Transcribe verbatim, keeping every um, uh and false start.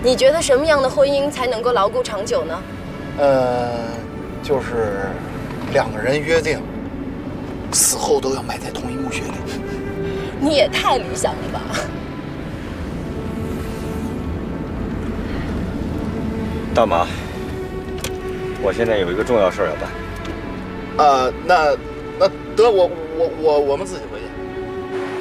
你觉得什么样的婚姻才能够牢固长久呢？ 呃，就是两个人约定，死后都要埋在同一墓穴里。 你也太理想了吧！ 大妈，我现在有一个重要事儿要办。 啊、呃，那那得我我我我们自己回去。